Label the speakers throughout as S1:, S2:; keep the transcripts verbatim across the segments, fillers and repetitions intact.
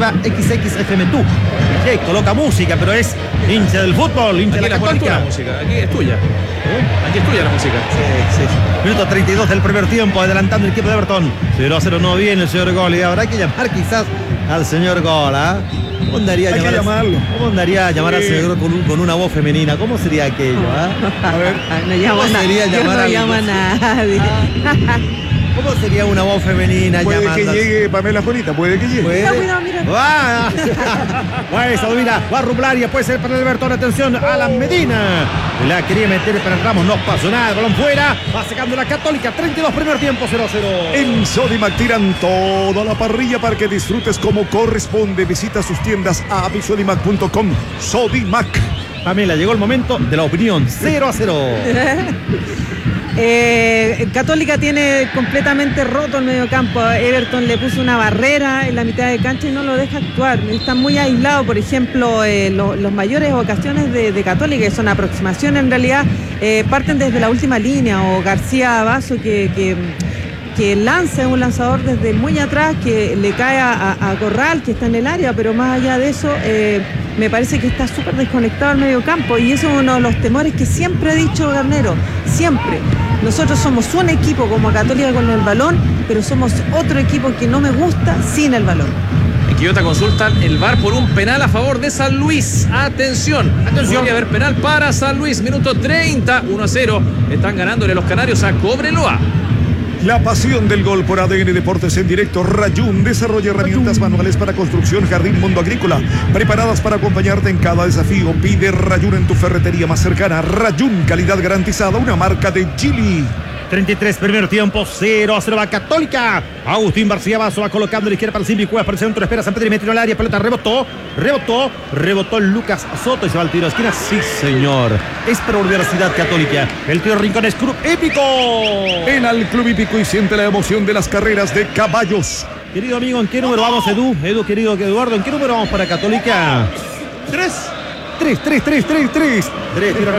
S1: Seba X X F M tú. Sí, coloca música, pero es hincha del fútbol, hincha
S2: Aquí
S1: de la Católica.
S2: la música, aquí es tuya. ¿Eh? Aquí es tuya la música.
S1: Sí, sí, sí. Minuto treinta y dos del primer tiempo, adelantando el equipo de Everton. cero a cero no viene el señor Gol. Y habrá que llamar quizás al señor Gol, ¿ah? ¿eh? ¿Cómo andaría a llamar,
S3: llamarlo.
S1: ¿Cómo andaría a llamar
S3: sí.
S1: al señor con, un, con una voz femenina? ¿Cómo sería aquello? ¿eh?
S3: A ver.
S4: No llama
S1: ¿Cómo sería
S4: nadie.
S1: llamar
S4: No
S1: a
S4: llama a nadie.
S1: ¿Cómo sería una voz femenina
S3: Puede
S1: llamando?
S3: que llegue Pamela Juanita, puede que llegue.
S1: ¿Puede?
S4: Mira, cuidado, mira.
S1: Va, va eso, mira, va a Rublaria, puede ser para el Everton, atención, Alan Medina. La quería meter para Ramos, no pasó nada, balón fuera, va sacando la Católica, treinta y dos primer tiempo, cero a cero.
S3: En Sodimac tiran toda la parrilla para que disfrutes como corresponde. Visita sus tiendas a sodimac punto com. Sodimac.
S1: Pamela, llegó el momento de la opinión, cero a cero.
S4: Eh, Católica tiene completamente roto el mediocampo. Everton le puso una barrera en la mitad de cancha y no lo deja actuar. Está muy aislado. Por ejemplo, eh, lo, los mayores ocasiones de, de Católica, que son aproximaciones en realidad, eh, parten desde la última línea. O García Basso que, que, que lanza un lanzador desde muy atrás, que le cae a, a Corral, que está en el área, pero más allá de eso, eh, me parece que está súper desconectado el mediocampo. Y eso es uno de los temores que siempre ha dicho Garnero. Siempre. Nosotros somos un equipo como Católica con el balón, pero somos otro equipo que no me gusta sin el balón.
S2: En Quillota consultan el V A R por un penal a favor de San Luis. Atención, atención. Podría haber penal para San Luis. Minuto treinta, uno a cero. Están ganándole los canarios a Cobreloa.
S3: La pasión del gol por A D N Deportes en directo. Rayún desarrolla herramientas manuales para construcción, jardín, mundo agrícola, preparadas para acompañarte en cada desafío. Pide Rayún en tu ferretería más cercana. Rayún, calidad garantizada, una marca de Chili.
S1: treinta y tres primer tiempo, cero a cero va Católica. Agustín García Basso va colocando a la izquierda para Silvi Cuevas, por el centro, espera San Pedro y metió al área, pelota rebotó, rebotó, rebotó Lucas Soto y se va al tiro de esquina. Sí, señor. Es para Universidad Católica. El tiro Rincón es Club Hípico.
S3: En al Club Hípico y siente la emoción de las carreras de caballos.
S1: Querido amigo, ¿en qué número vamos, Edu? Edu, querido Eduardo, ¿en qué número vamos para Católica?
S3: Tres.
S1: Tres, tres, tres, tres, tres. Tres, tiro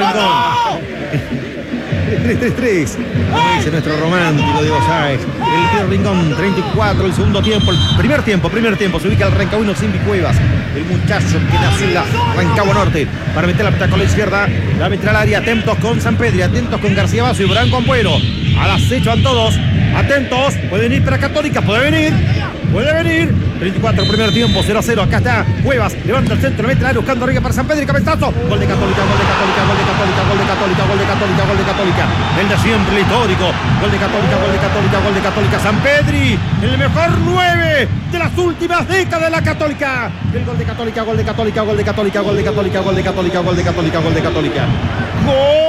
S1: Rincón. tres tres tres, como dice nuestro romántico Diego Sáez. El tiro Rincón, treinta y cuatro, el segundo tiempo, el primer tiempo, primer tiempo, se ubica el Rancagüino Silvi Cuevas, el muchacho que nace en la Rancagua Norte, para meter la pelota con la izquierda, la meter al área, atentos con San Pedro, atentos con García Basso y Branco Ampuero, al acecho van todos, atentos, puede venir para Católica, puede venir, puede venir, treinta y cuatro, primer tiempo, cero a cero, acá está Cuevas, levanta el centro, mete el área, buscando arriba para San Pedro y cabezazo, gol de Católica, gol de Católica, gol de Católica, gol de Católica, gol de Católica, gol de Católica, el de siempre, el histórico, gol de Católica, gol de Católica, gol de Católica, San Pedri, el mejor nueve de las últimas décadas de la Católica, el gol de Católica, gol de Católica, gol de Católica, gol de Católica, gol de Católica, gol de Católica, gol de Católica, gol.